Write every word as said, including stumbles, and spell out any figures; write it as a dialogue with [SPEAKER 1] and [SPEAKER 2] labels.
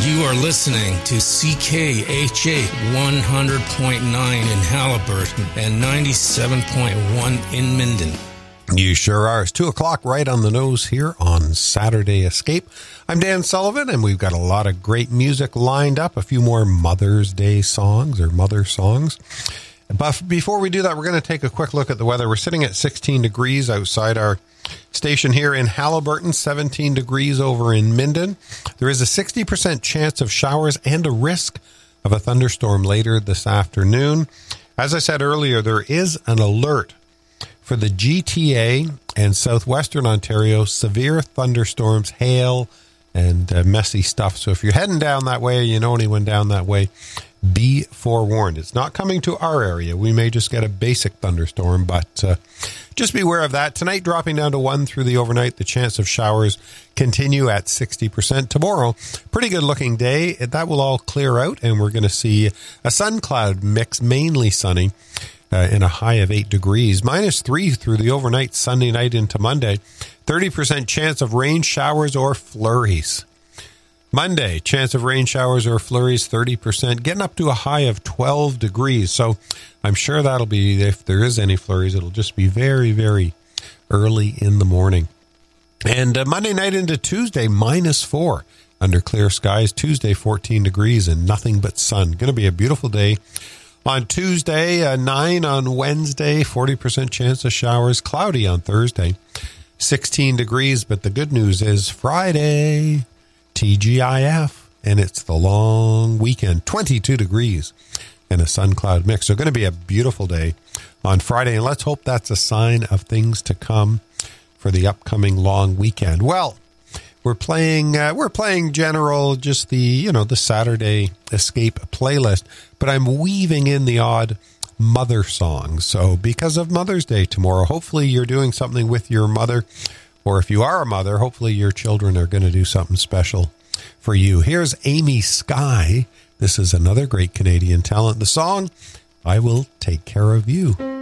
[SPEAKER 1] You are listening to C K H eight one hundred point nine in Halliburton and ninety-seven point one in Minden.
[SPEAKER 2] You sure are. It's two o'clock right on the nose here on Saturday Escape. I'm Dan Sullivan, and we've got a lot of great music lined up, a few more Mother's Day songs or mother songs. But before we do that, we're going to take a quick look at the weather. We're sitting at sixteen degrees outside our station here in Halliburton, seventeen degrees over in Minden. There is a sixty percent chance of showers and a risk of a thunderstorm later this afternoon. As I said earlier, there is an alert for the G T A and southwestern Ontario, severe thunderstorms, hail, and uh, messy stuff. So if you're heading down that way, or you know anyone down that way, be forewarned. It's not coming to our area. We may just get a basic thunderstorm, but uh, just be aware of that. Tonight, dropping down to one through the overnight. The chance of showers continue at sixty percent. Tomorrow, pretty good looking day. That will all clear out, and we're going to see a sun cloud mix, mainly sunny, uh, in a high of eight degrees. Minus three through the overnight, Sunday night into Monday. thirty percent chance of rain, showers, or flurries. Monday, chance of rain, showers, or flurries, thirty percent, getting up to a high of twelve degrees. So I'm sure that'll be, if there is any flurries, it'll just be very, very early in the morning. And uh, Monday night into Tuesday, minus four under clear skies. Tuesday, fourteen degrees and nothing but sun. Going to be a beautiful day. On Tuesday, uh, nine on Wednesday, forty percent chance of showers. Cloudy on Thursday, sixteen degrees. But the good news is Friday, T G I F, and it's the long weekend, twenty-two degrees and a sun cloud mix. So going to be a beautiful day on Friday, and let's hope that's a sign of things to come for the upcoming long weekend. Well, we're playing uh, we're playing general, just the, you know, the Saturday Escape playlist, but I'm weaving in the odd mother song. So because of Mother's Day tomorrow, hopefully you're doing something with your mother. Or if you are a mother, hopefully your children are going to do something special for you. Here's Amy Sky. This is another great Canadian talent. The song, I Will Take Care of You.